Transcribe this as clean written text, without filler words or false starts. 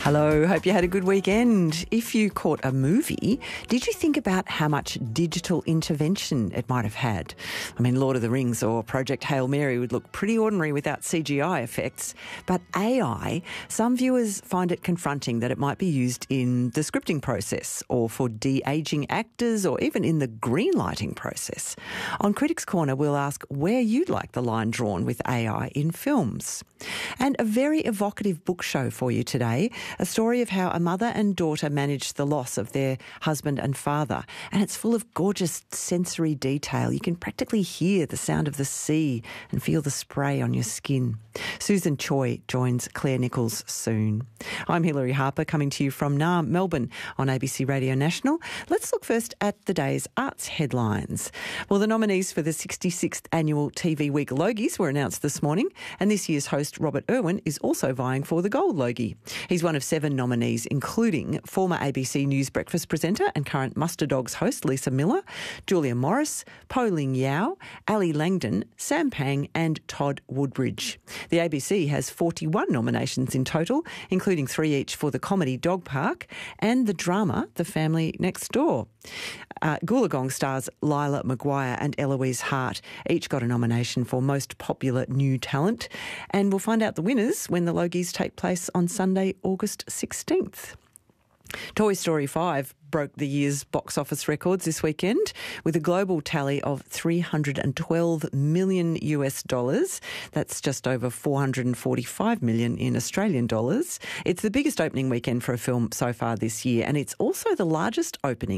Hello, hope you had a good weekend. If you caught a movie, did you think about how much digital intervention it might have had? I mean, Lord of the Rings or Project Hail Mary would look pretty ordinary without CGI effects, but AI, some viewers find it confronting that it might be used in the scripting process or for de-aging actors or even in the greenlighting process. On Critics Corner, we'll ask where you'd like the line drawn with AI in films. And a very evocative book show for you today, a story of how a mother and daughter managed the loss of their husband and father. And it's full of gorgeous sensory detail. You can practically hear the sound of the sea and feel the spray on your skin. Susan Choi joins Claire Nichols soon. I'm Hilary Harper, coming to you from Naarm, Melbourne on ABC Radio National. Let's look first at the day's arts headlines. Well, the nominees for the 66th Annual TV Week Logies were announced this morning, and this year's host Robert Irwin is also vying for the Gold Logie. He's one of 7 nominees, including former ABC News breakfast presenter and current Muster Dogs host Lisa Miller, Julia Morris, Po Ling Yao, Ali Langdon, Sam Pang and Todd Woodbridge. The ABC has 41 nominations in total, including 3 each for the comedy Dog Park and the drama The Family Next Door. Goolagong stars Lila Maguire and Eloise Hart each got a nomination for Most Popular New Talent, and we'll find out the winners when the Logies take place on Sunday, August 16th. Toy Story 5 broke the year's box office records this weekend with a global tally of $312 million US. That's just over 445 million in Australian dollars. It's the biggest opening weekend for a film so far this year, and it's also the largest opening